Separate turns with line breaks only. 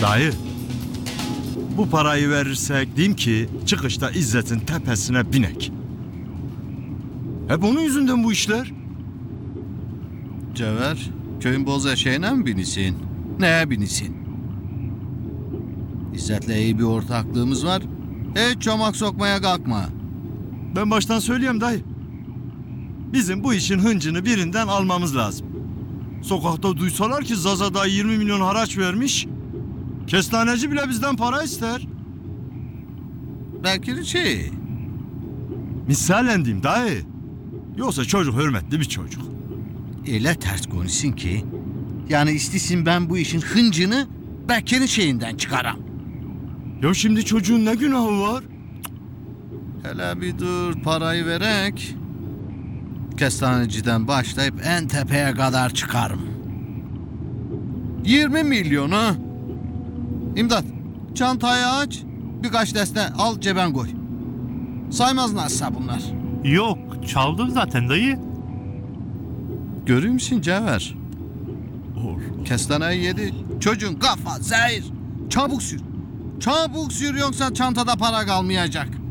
Dayı, bu parayı verirsek diyeyim ki çıkışta İzzet'in tepesine binek. Hep onun yüzünden bu işler.
Cevher, köyün boz eşeğine mi binisin? Neye binisin? İzzet'le iyi bir ortaklığımız var. Hiç çomak sokmaya kalkma.
Ben baştan söyleyeyim dayı. Bizim bu işin hıncını birinden almamız lazım. Sokakta duysalar ki Zaza dayı 20 milyon haraç vermiş, kestaneci bile bizden para ister.
Belki şey.
Misalen diyeyim dayı. Yoksa çocuk hürmetli bir çocuk.
Öyle ters konuşsun ki, yani istesin ben bu işin hıncını Bekir'in şeyinden çıkaram.
Ya şimdi çocuğun ne günahı var?
Hele bir dur, parayı verek. Kestaneciden başlayıp en tepeye kadar çıkarım. 20 milyon ha? İmdat, çantayı aç, birkaç deste al ceben koy. Saymaz nasılsa bunlar.
Yok, çaldım zaten dayı.
Görüyor musun Cevher?
Allah.
Kestaneyi yedi, çocuğun kafa zehir. Çabuk sür. Çabuk sür yoksa çantada para kalmayacak.